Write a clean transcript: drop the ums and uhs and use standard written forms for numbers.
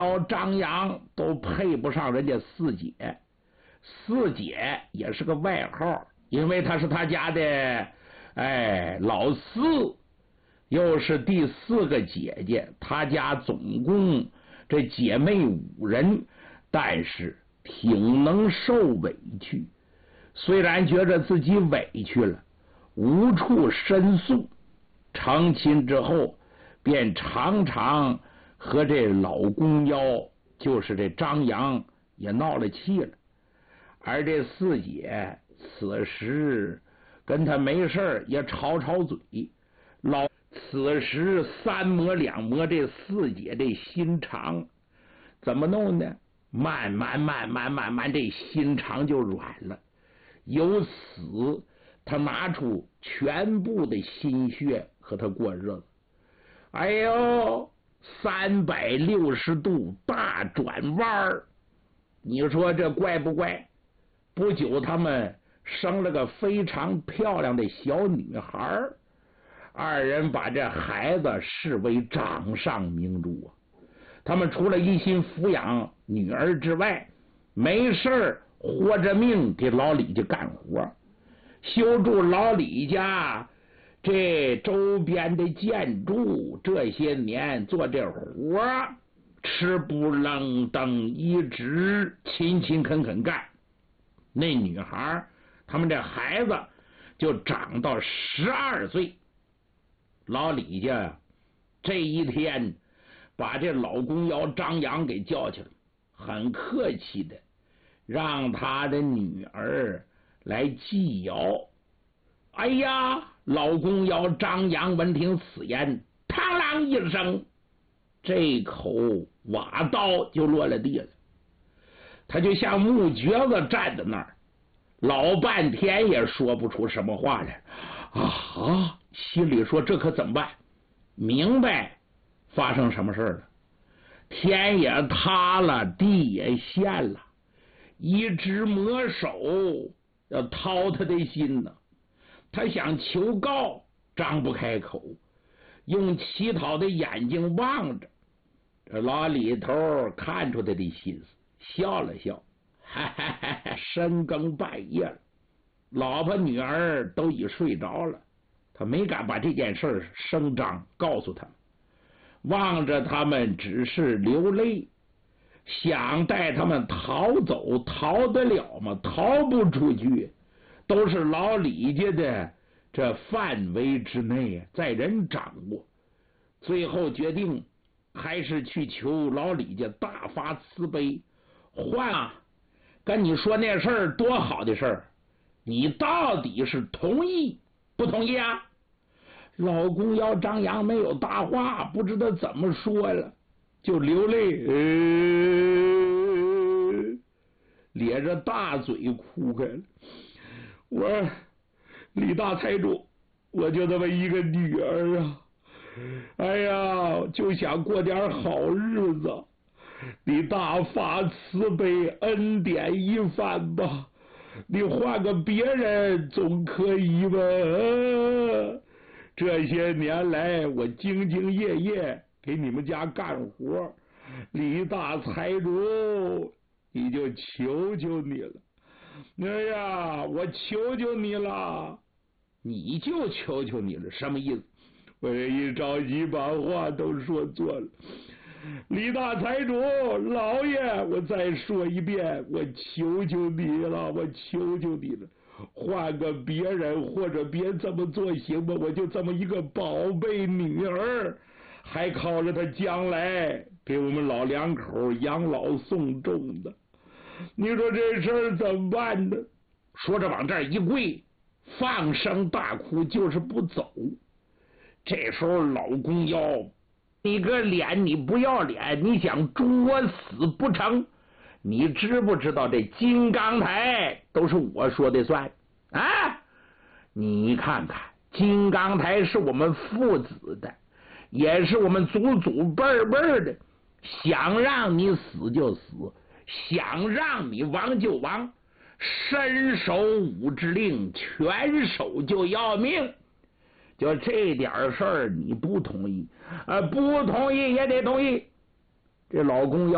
张扬都配不上人家四姐，四姐也是个外号，因为她是他家的老四，又是第4个姐姐，他家总共这姐妹5人，但是挺能受委屈，虽然觉着自己委屈了，无处申诉，成亲之后便常常和这老公妖，就是这张扬也闹了气了。而这四姐此时跟他没事也吵吵嘴，此时3磨2磨这四姐这心肠怎么弄呢？慢慢这心肠就软了，由此他拿出全部的心血和他过日子。哎呦，360度大转弯，你说这怪不怪？不久他们生了个非常漂亮的小女孩，二人把这孩子视为掌上明珠啊。他们除了一心抚养女儿之外，没事活着命给老李家干活，修筑老李家这周边的建筑，这些年做这活，吃不愣登，一直勤恳干。那女孩他们这孩子就长到12岁。老李家这一天把这老公妖张扬给叫去了，很客气的让他的女儿来祭窑。哎呀，老公妖张扬闻听此言，嘡啷一声，这口瓦刀就落了地了。他就像木橛子站在那儿，老半天也说不出什么话来啊！心里说这可怎么办？明白发生什么事了？天也塌了，地也陷了，一只魔手要掏他的心呢。他想求告，张不开口，用乞讨的眼睛望着。这老李头看出他的心思，笑了笑，深更半夜了，老婆女儿都已睡着了，他没敢把这件事声张告诉他们。望着他们只是流泪，想带他们逃走，逃得了吗？逃不出去，都是老李家的这范围之内，在人掌握。最后决定还是去求老李家大发慈悲，跟你说那事儿多好的事儿，你到底是同意不同意啊？老公妖张扬没有大话，不知道怎么说了，就流泪，咧着大嘴哭开了。我李大财主，我就这么一个女儿啊，哎呀，就想过点好日子，你大发慈悲，恩典一番吧，你换个别人总可以吧？这些年来我兢兢业业给你们家干活，李大财主，你就求求你了。哎呀，我求求你了。你就求求你了，什么意思？我一着急把话都说错了。李大财主老爷，我再说一遍，我求求你了，我求求你了，换个别人或者别这么做行吗？我就这么一个宝贝女儿，还靠着她将来给我们老两口养老送终的，你说这事儿怎么办呢？说着往这儿一跪，放声大哭，就是不走。这时候老公妖，你个脸你不要脸，你想诛我死不成？你知不知道这金刚台都是我说的算啊？你看看，金刚台是我们父子的，也是我们祖祖辈辈的，想让你死就死，想让你亡就亡，伸手五指令，拳手就要命。就这点事儿你不同意，不同意也得同意。这老公要